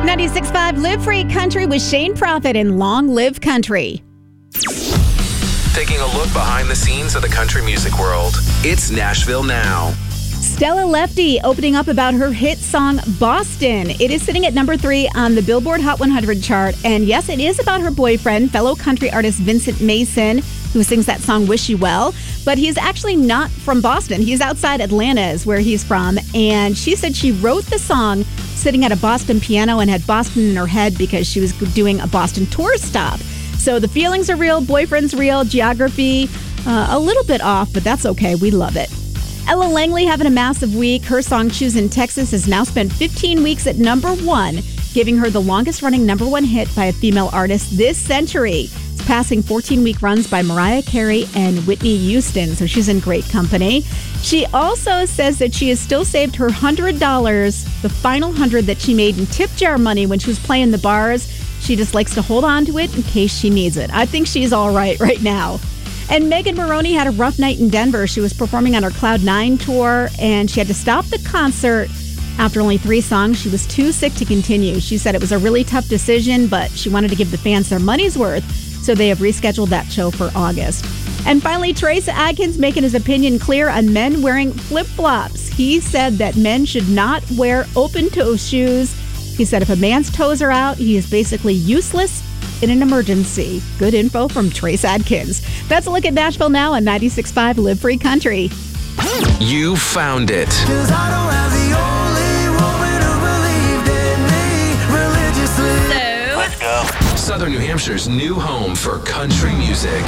96.5 Live Free Country with Shane Prophet and Long Live Country. Taking a look behind the scenes of the country music world. It's Nashville Now. Stella Lefty opening up about her hit song, Boston. It is sitting at number 3 on the Billboard Hot 100 chart. And yes, it is about her boyfriend, fellow country artist Vincent Mason, who sings that song, Wish You Well. But he's actually not from Boston. He's outside Atlanta is where he's from. And she said she wrote the song sitting at a Boston piano and had Boston in her head because she was doing a Boston tour stop. So the feelings are real, boyfriend's real, geography a little bit off, but that's okay. We love it. Ella Langley having a massive week. Her song Choosing Texas has now spent 15 weeks at number 1, giving her the longest running number 1 hit by a female artist this century. It's passing 14-week runs by Mariah Carey and Whitney Houston, so she's in great company. She also says that she has still saved her $100, the final 100 that she made in tip jar money when she was playing the bars. She just likes to hold on to it in case she needs it. I think she's all right now. And Megan Moroney had a rough night in Denver. She was performing on her Cloud 9 tour, and she had to stop the concert after only 3 songs. She was too sick to continue. She said it was a really tough decision, but she wanted to give the fans their money's worth, so they have rescheduled that show for August. And finally, Trace Adkins making his opinion clear on men wearing flip-flops. He said that men should not wear open-toe shoes. He said if a man's toes are out, he is basically useless in an emergency. Good info from Trace Adkins. That's a look at Nashville Now on 96.5 Live Free Country. You found it. Cause I don't have the only woman who believed in me religiously. Let's go. Southern New Hampshire's new home for country music.